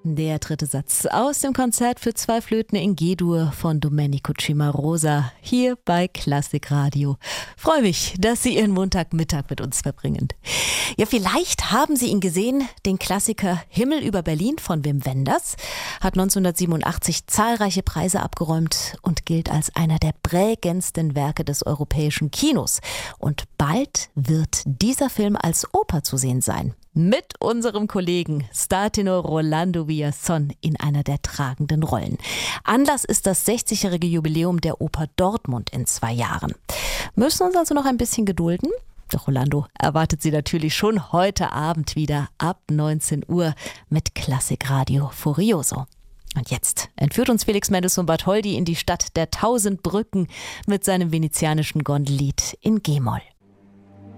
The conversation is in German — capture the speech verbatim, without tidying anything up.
Der dritte Satz aus dem Konzert für zwei Flöten in G-Dur von Domenico Cimarosa hier bei Klassikradio. Freue mich, dass Sie Ihren Montagmittag mit uns verbringen. Ja, vielleicht haben Sie ihn gesehen, den Klassiker Himmel über Berlin von Wim Wenders, hat neunzehnhundertsiebenundachtzig zahlreiche Preise abgeräumt und gilt als einer der prägendsten Werke des europäischen Kinos. Und bald wird dieser Film als Oper zu sehen sein. Mit unserem Kollegen Startenor Rolando Villazón in einer der tragenden Rollen. Anlass ist das sechzigjährige Jubiläum der Oper Dortmund in zwei Jahren. Müssen uns also noch ein bisschen gedulden? Doch Rolando erwartet Sie natürlich schon heute Abend wieder ab neunzehn Uhr mit Klassikradio Furioso. Und jetzt entführt uns Felix Mendelssohn Bartholdy in die Stadt der tausend Brücken mit seinem venezianischen Gondellied in G-Moll.